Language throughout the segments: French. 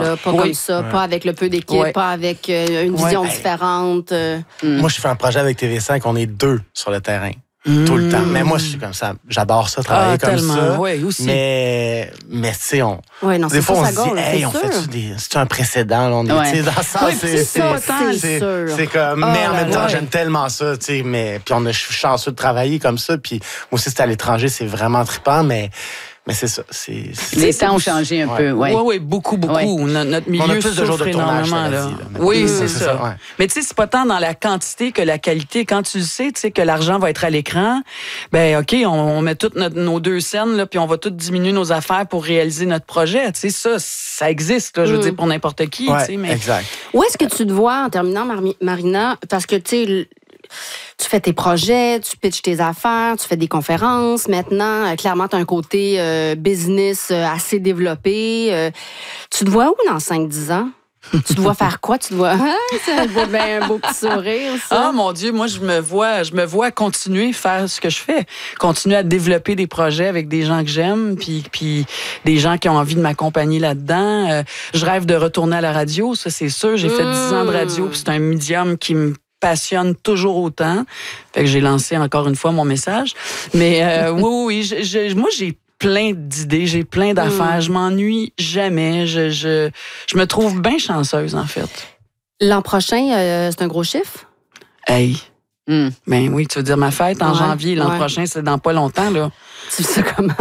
là, pas comme ça, pas avec le peu d'équipe, pas avec une vision différente. Moi, je fais un projet avec TV5, on est 2 sur le terrain. Tout le temps. Mais moi, je suis comme ça. J'adore ça, travailler comme ça. Oui, aussi. Mais tu sais, des fois, on se dit, hey, on fait-tu c'est un précédent, là, on est, tu sais, dans ça, c'est comme, mais en même temps, j'aime tellement ça, tu sais, mais, puis je suis chanceux de travailler comme ça, puis moi aussi, c'est à l'étranger, c'est vraiment trippant, mais c'est ça. Les temps ont changé un peu, Oui, beaucoup. Notre milieu souffre énormément. Là. Oui, c'est ça. Mais tu sais, c'est pas tant dans la quantité que la qualité. Quand tu sais que l'argent va être à l'écran, ben OK, on met toutes nos 2 scènes, là, puis on va toutes diminuer nos affaires pour réaliser notre projet. Tu sais, ça existe, là, je veux dire, pour n'importe qui. Ouais, mais... Exact. Où est-ce que tu te vois, en terminant, Marina, parce que, tu sais... Tu fais tes projets, tu pitches tes affaires, tu fais des conférences. Maintenant, clairement, tu as un côté business assez développé. Tu te vois où dans 5-10 ans? Tu te vois faire quoi? Tu te vois... c'est un beau petit sourire, ça. Ah, mon Dieu, moi, je me vois continuer à faire ce que je fais. Continuer à développer des projets avec des gens que j'aime, puis des gens qui ont envie de m'accompagner là-dedans. Je rêve de retourner à la radio, ça, c'est sûr. J'ai fait 10 ans de radio, puis c'est un médium qui me passionne toujours autant. Fait que j'ai lancé encore une fois mon message. Mais oui, moi, j'ai plein d'idées, j'ai plein d'affaires. Je m'ennuie jamais. Je me trouve bien chanceuse, en fait. L'an prochain, c'est un gros chiffre? Hey! Ben oui, tu veux dire ma fête en janvier. L'an prochain, c'est dans pas longtemps, là. Tu sais comment?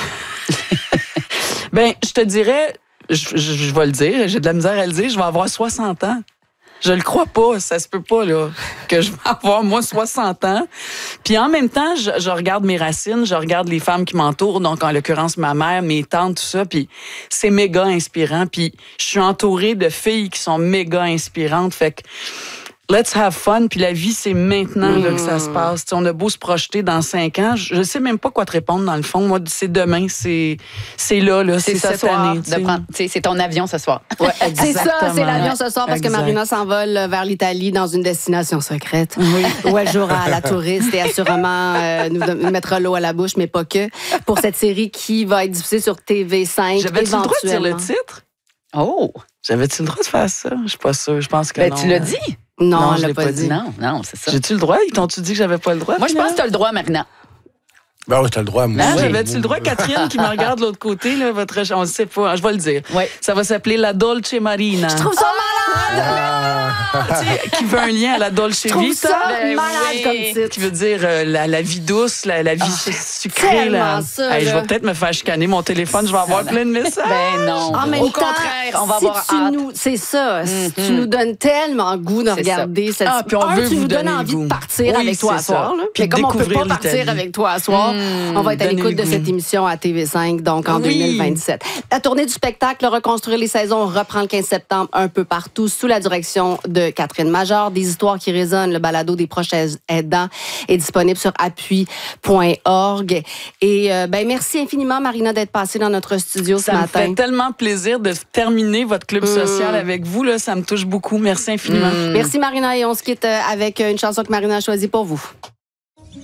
Ben, je te dirais, je vais le dire, j'ai de la misère à le dire, je vais avoir 60 ans. Je le crois pas, ça se peut pas, là, que je vais avoir, moi, 60 ans. Puis en même temps, je regarde mes racines, je regarde les femmes qui m'entourent, donc en l'occurrence ma mère, mes tantes, tout ça, puis c'est méga inspirant. Puis je suis entourée de filles qui sont méga inspirantes, fait que let's have fun, puis la vie, c'est maintenant là, que ça se passe. T'sais, on a beau se projeter dans 5 ans, je sais même pas quoi te répondre dans le fond. Moi, c'est demain, c'est là, c'est cette année. C'est ton avion ce soir. Ouais, c'est ça, c'est l'avion ce soir, parce que Marina s'envole vers l'Italie dans une destination secrète. Oui. Où elle jouera à la touriste et assurément nous mettra l'eau à la bouche, mais pas que, pour cette série qui va être diffusée sur TV5. J'avais-tu le droit de dire le titre? Oh! J'avais-tu le droit de faire ça? Je suis pas sûre, je pense que non. Tu l'as dit? Non, je l'ai pas dit. Non, c'est ça. J'ai-tu le droit? Ils t'ont-tu dit que j'avais pas le droit? Moi, je pense que t'as le droit, Marina. Ben oui, t'as le droit, moi. J'avais-tu le droit, Catherine, qui me regarde de l'autre côté, là, on ne sait pas, je vais le dire. Ouais. Ça va s'appeler La Dolce Marina. Je trouve ça malade! Qui veut un lien à la Dolce Vita. Je trouve ça malade comme titre. Qui veut dire la vie douce, la vie sucrée. Là. Ça, je vais peut-être me faire chicaner mon téléphone, je vais avoir plein de messages. Ben non. En même Au temps, contraire, on va avoir hâte. C'est ça. Tu nous donnes tellement goût de regarder cette... puis on veut tu vous nous donnes donner envie le de partir avec toi à soir. Puis comme on peut pas partir avec toi à soir, on va être à l'écoute de cette émission à TV5, donc en 2027. La tournée du spectacle Reconstruire les saisons reprend le 15 septembre un peu partout sous la direction de Catherine Major. Des histoires qui résonnent. Le balado des proches aidants est disponible sur appui.org. Et merci infiniment, Marina, d'être passée dans notre studio ce matin. Ça me fait tellement plaisir de terminer votre club social avec vous. Là, ça me touche beaucoup. Merci infiniment. Merci, Marina. Et on se quitte avec une chanson que Marina a choisie pour vous.